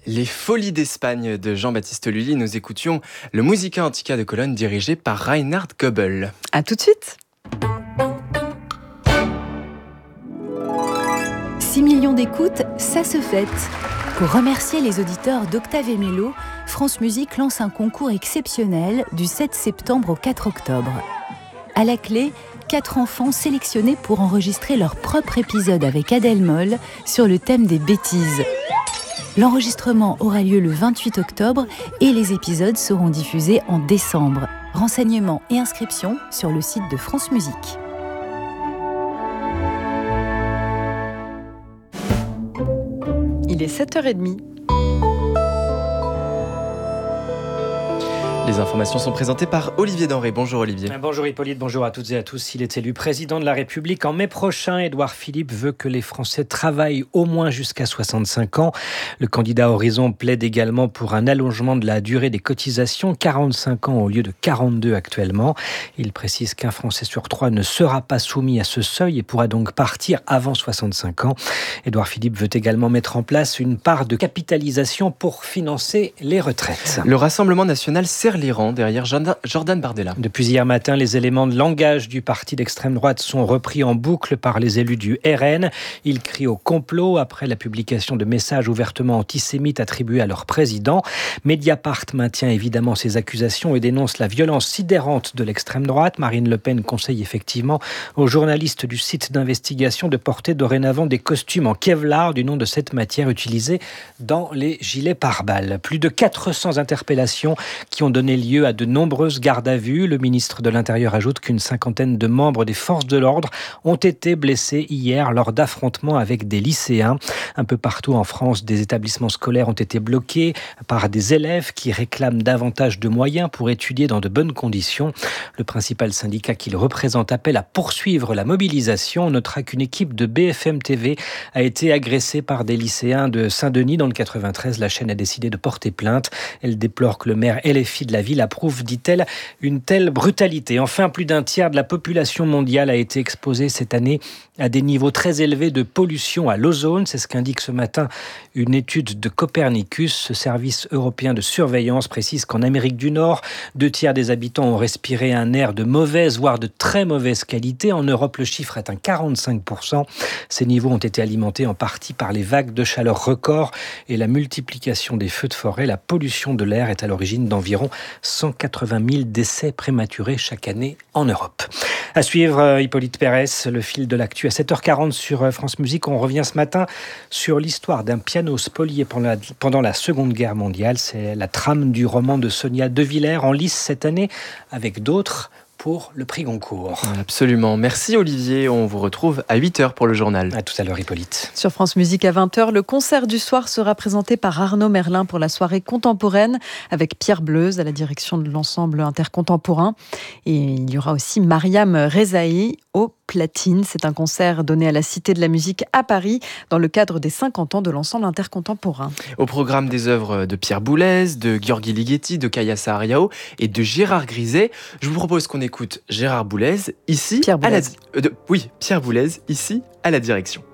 Les Folies d'Espagne de Jean-Baptiste Lully. Nous écoutions le Musica Antica de Cologne dirigé par Reinhard Goebel. À tout de suite. 6 millions d'écoutes, ça se fête. Pour remercier les auditeurs d'Octave et Mélo, France Musique lance un concours exceptionnel du 7 septembre au 4 octobre. À la clé, 4 enfants sélectionnés pour enregistrer leur propre épisode avec Adèle Moll sur le thème des bêtises. L'enregistrement aura lieu le 28 octobre et les épisodes seront diffusés en décembre. Renseignements et inscriptions sur le site de France Musique. Il est 7h30. Les informations sont présentées par Olivier Denré. Bonjour Olivier. Bonjour Hippolyte, bonjour à toutes et à tous. Il est élu président de la République en mai prochain. Édouard Philippe veut que les Français travaillent au moins jusqu'à 65 ans. Le candidat Horizon plaide également pour un allongement de la durée des cotisations, 45 ans au lieu de 42 actuellement. Il précise qu'un Français sur 3 ne sera pas soumis à ce seuil et pourra donc partir avant 65 ans. Édouard Philippe veut également mettre en place une part de capitalisation pour financer les retraites. Le Rassemblement national serre les rangs derrière Jordan Bardella. Depuis hier matin, les éléments de langage du parti d'extrême droite sont repris en boucle par les élus du RN. Ils crient au complot après la publication de messages ouvertement antisémites attribués à leur président. Mediapart maintient évidemment ces accusations et dénonce la violence sidérante de l'extrême droite. Marine Le Pen conseille effectivement aux journalistes du site d'investigation de porter dorénavant des costumes en Kevlar, du nom de cette matière utilisée dans les gilets pare-balles. Plus de 400 interpellations qui ont donné lieu à de nombreuses gardes à vue. Le ministre de l'Intérieur ajoute qu'une cinquantaine de membres des forces de l'ordre ont été blessés hier lors d'affrontements avec des lycéens. Un peu partout en France, des établissements scolaires ont été bloqués par des élèves qui réclament davantage de moyens pour étudier dans de bonnes conditions. Le principal syndicat qu'il représente appelle à poursuivre la mobilisation. On notera qu'une équipe de BFM TV a été agressée par des lycéens de Saint-Denis dans le 93. La chaîne a décidé de porter plainte. Elle déplore que le maire LFI de la ville approuve, dit-elle, une telle brutalité. Enfin, plus d'un tiers de la population mondiale a été exposée cette année à des niveaux très élevés de pollution à l'ozone. C'est ce qu'indique ce matin une étude de Copernicus. Ce service européen de surveillance précise qu'en Amérique du Nord, 2 tiers des habitants ont respiré un air de mauvaise, voire de très mauvaise qualité. En Europe, le chiffre atteint 45%. Ces niveaux ont été alimentés en partie par les vagues de chaleur records et la multiplication des feux de forêt. La pollution de l'air est à l'origine d'environ 180 000 décès prématurés chaque année en Europe. À suivre, Hippolyte Pérès, le fil de l'actu à 7h40 sur France Musique. On revient ce matin sur l'histoire d'un piano spolié pendant la Seconde Guerre mondiale. C'est la trame du roman de Sonia De Villers en lice cette année avec d'autres pour le prix Goncourt. Absolument. Merci Olivier. On vous retrouve à 8h pour le journal. À tout à l'heure Hippolyte. Sur France Musique à 20h, le concert du soir sera présenté par Arnaud Merlin pour la soirée contemporaine avec Pierre Bleuze à la direction de l'ensemble intercontemporain. Et il y aura aussi Mariam Rezaï au platine. C'est un concert donné à la Cité de la Musique à Paris dans le cadre des 50 ans de l'ensemble intercontemporain. Au programme des œuvres de Pierre Boulez, de Gheorghi Ligeti, de Kaya Saariaho et de Gérard Griset. Je vous propose qu'on écoute Gérard Boulez ici Pierre Boulez. Pierre Boulez ici à la direction.